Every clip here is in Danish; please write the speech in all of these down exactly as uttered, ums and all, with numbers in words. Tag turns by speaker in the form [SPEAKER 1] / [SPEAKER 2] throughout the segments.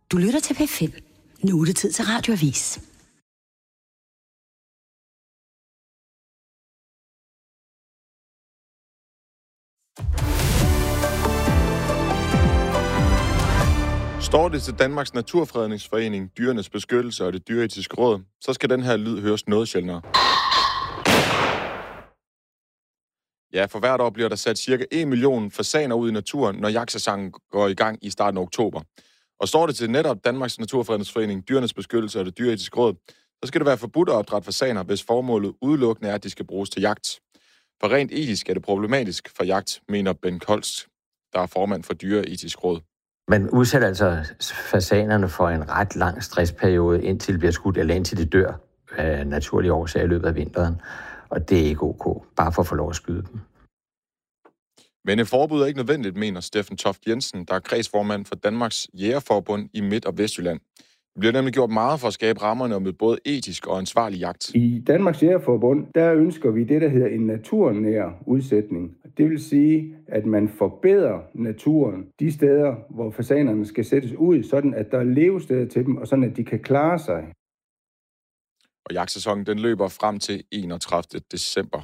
[SPEAKER 1] Du lytter til P fem. Nu er det tid til Radioavis.
[SPEAKER 2] Står det til Danmarks Naturfredningsforening, Dyrenes Beskyttelse og det Dyreetiske Råd, så skal den her lyd høres noget sjældnere. Ja, for hvert år bliver der sat cirka en million fasaner ud i naturen, når jagtsæsonen går i gang i starten af oktober. Og står det til netop Danmarks Naturfredningsforening, Dyrenes Beskyttelse og det Dyreetiske Råd, så skal det være forbudt at opdrætte fasaner, hvis formålet udelukkende er, at de skal bruges til jagt. For rent etisk er det problematisk for jagt, mener Ben Kolst, der er formand for Dyreetisk Råd.
[SPEAKER 3] Man udsætter altså fasanerne for en ret lang stressperiode, indtil de bliver skudt, eller indtil de dør af naturlige årsager i løbet af vinteren. Og det er ikke ok, bare for at få lov at skyde dem.
[SPEAKER 2] Men et forbud er ikke nødvendigt, mener Steffen Toft Jensen, der er kredsformand for Danmarks Jægerforbund i Midt- og Vestjylland. Det bliver nemlig gjort meget for at skabe rammerne om et både etisk og ansvarlig jagt.
[SPEAKER 4] I Danmarks Jægerforbund, der ønsker vi det, der hedder en naturnær udsætning. Det vil sige, at man forbedrer naturen de steder, hvor fasanerne skal sættes ud, sådan at der er levesteder til dem, og sådan at de kan klare sig.
[SPEAKER 2] Og jagtsæsonen den løber frem til enogtredivte december.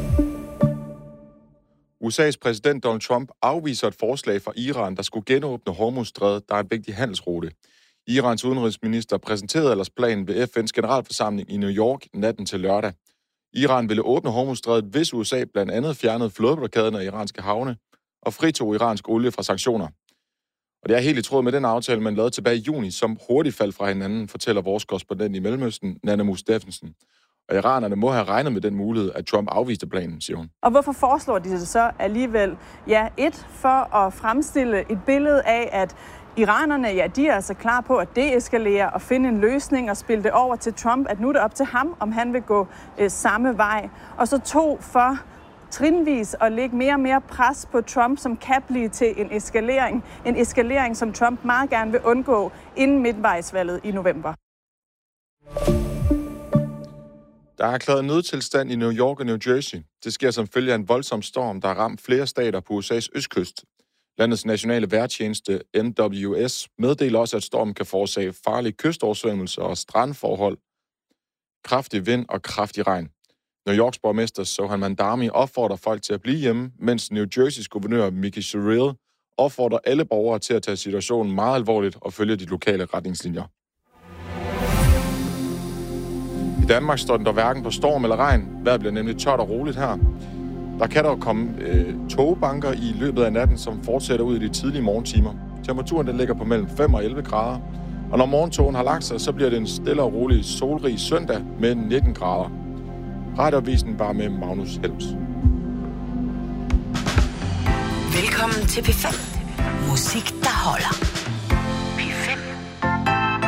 [SPEAKER 2] U S A's præsident Donald Trump afviser et forslag fra Iran, der skulle genåbne Hormuzstrædet, der er en vigtig handelsrute. Irans udenrigsminister præsenterede ellers planen ved F N's generalforsamling i New York natten til lørdag. Iran ville åbne Hormuzstrædet, hvis U S A blandt andet fjernede flådeblokaden af iranske havne og fritog iransk olie fra sanktioner. Og det er helt i tråd med den aftale, man lavede tilbage i juni, som hurtigt faldt fra hinanden, fortæller vores korrespondent i Mellemøsten, Nanna Steffensen. Og iranerne må have regnet med den mulighed, at Trump afviste planen, siger hun.
[SPEAKER 5] Og hvorfor foreslår de det så alligevel? Ja, et, for at fremstille et billede af, at iranerne, ja, de er altså klar på at deeskalere og finde en løsning og spille det over til Trump, at nu er det op til ham, om han vil gå øh, samme vej. Og så to, for trinvis at lægge mere og mere pres på Trump, som kan blive til en eskalering. En eskalering, som Trump meget gerne vil undgå inden midtvejsvalget i november.
[SPEAKER 2] Der er erklæret nødtilstand i New York og New Jersey. Det sker som følge af en voldsom storm, der har ramt flere stater på U S A's østkyst. Landets nationale vejrtjeneste N W S meddeler også, at stormen kan forårsage farlige kystoversvømmelser og strandforhold, kraftig vind og kraftig regn. New Yorks borgmester Sohan Mandami opfordrer folk til at blive hjemme, mens New Jerseys guvernør Mickey Sherrill opfordrer alle borgere til at tage situationen meget alvorligt og følge de lokale retningslinjer. I Danmark står den der hverken på storm eller regn. Vejret bliver nemlig tørt og roligt her. Der kan dog komme øh, togbanker i løbet af natten, som fortsætter ud i de tidlige morgentimer. Temperaturen den ligger på mellem fem og elleve grader. Og når morgentogen har lagt sig, så bliver det en stille og rolig solrig søndag med nitten grader. Radioavisen bare med Magnus Helms.
[SPEAKER 1] Velkommen til P fem. Musik, der holder.